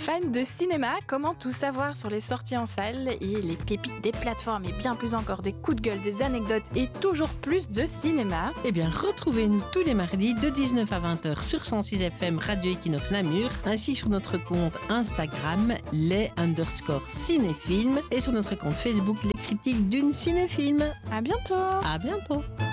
Fan de cinéma, comment tout savoir sur les sorties en salle et les pépites des plateformes et bien plus encore des coups de gueule, des anecdotes et toujours plus de cinéma? Eh bien, retrouvez-nous tous les mardis de 19 à 20h sur 106 FM Radio Equinox Namur, ainsi sur notre compte Instagram, les_cinéphiles, et sur notre compte Facebook, les critiques d'une cinéfilm. À bientôt! À bientôt!